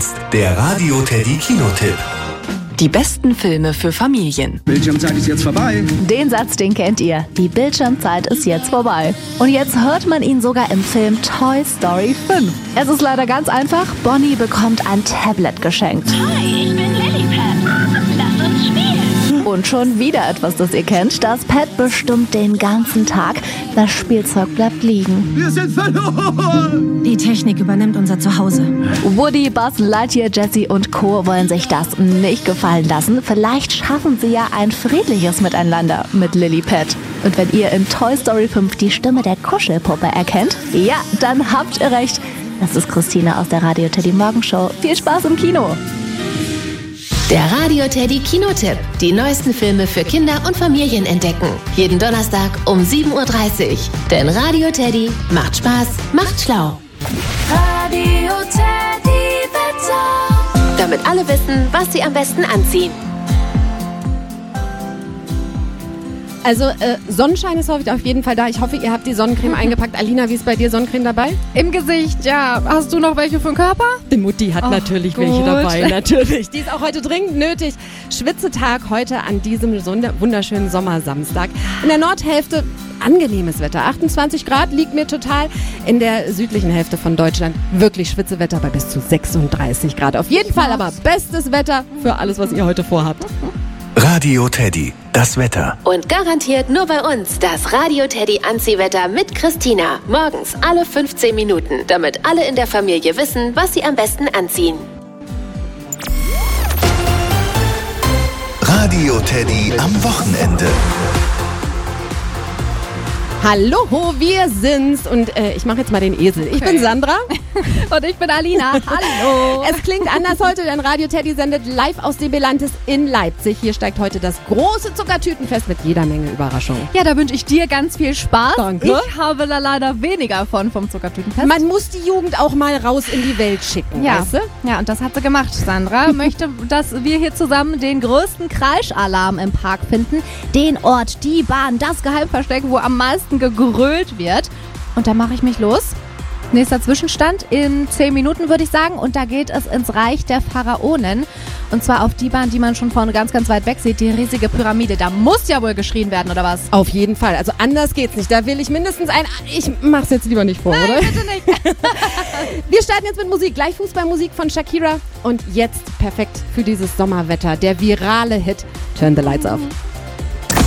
jetzt der Radio Teddy Kinotipp. Die besten Filme für Familien. Bildschirmzeit ist jetzt vorbei. Den Satz, den kennt ihr. Die Bildschirmzeit ist jetzt vorbei. Und jetzt hört man ihn sogar im Film Toy Story 5. Es ist leider ganz einfach. Bonnie bekommt ein Tablet geschenkt. Hi, ich bin Lilliput. Lass uns spielen. Und schon wieder etwas, das ihr kennt. Das Pad bestimmt den ganzen Tag. Das Spielzeug bleibt liegen. Wir sind verloren. Die Technik übernimmt unser Zuhause. Woody, Buzz Lightyear, Jessie und Co. wollen sich das nicht gefallen lassen. Vielleicht schaffen sie ja ein friedliches Miteinander mit Lilliput. Und wenn ihr in Toy Story 5 die Stimme der Kuschelpuppe erkennt, ja, dann habt ihr recht. Das ist Christine aus der Radio Teddy Morgenshow. Viel Spaß im Kino. Der Radio Teddy Kinotipp. Die neuesten Filme für Kinder und Familien entdecken. Jeden Donnerstag um 7:30 Uhr. Denn Radio Teddy macht Spaß, macht schlau. Radio Teddy Wetter. Damit alle wissen, was sie am besten anziehen. Also Sonnenschein ist heute auf jeden Fall da. Ich hoffe, ihr habt die Sonnencreme eingepackt. Alina, wie ist bei dir Sonnencreme dabei? Im Gesicht, ja. Hast du noch welche für den Körper? Die Mutti hat natürlich gut. welche dabei, natürlich. Die ist auch heute dringend nötig. Schwitzetag heute an diesem wunderschönen Sommersamstag. In der Nordhälfte angenehmes Wetter. 28 Grad liegt mir total. In der südlichen Hälfte von Deutschland wirklich Schwitzewetter bei bis zu 36 Grad. Auf jeden Fall aber bestes Wetter für alles, was ihr heute vorhabt. Radio Teddy, das Wetter. Und garantiert nur bei uns das Radio Teddy Anziehwetter mit Christina. Morgens alle 15 Minuten, damit alle in der Familie wissen, was sie am besten anziehen. Radio Teddy am Wochenende. Hallo, wir sind's und ich mache jetzt mal den Esel. Ich bin Sandra. Und ich bin Alina. Hallo. Es klingt anders heute, denn Radio Teddy sendet live aus dem Belantis in Leipzig. Hier steigt heute das große Zuckertütenfest mit jeder Menge Überraschungen. Ja, da wünsche ich dir ganz viel Spaß. Danke. Ich habe da leider weniger vom Zuckertütenfest. Man muss die Jugend auch mal raus in die Welt schicken, Ja. weißt du? Ja, und das hat sie gemacht. Sandra möchte, dass wir hier zusammen den größten Kreischalarm im Park finden. Den Ort, die Bahn, das Geheimversteck, wo am meisten gegrölt wird. Und da mache ich mich los. Nächster Zwischenstand in 10 Minuten, würde ich sagen. Und da geht es ins Reich der Pharaonen. Und zwar auf die Bahn, die man schon vorne ganz, ganz weit weg sieht. Die riesige Pyramide. Da muss ja wohl geschrien werden, oder was? Auf jeden Fall. Also anders geht's nicht. Da will ich mindestens Ich mach's jetzt lieber nicht vor, Nein, oder? bitte nicht. Wir starten jetzt mit Musik. Gleich Fußballmusik von Shakira. Und jetzt perfekt für dieses Sommerwetter. Der virale Hit Turn the Lights Off.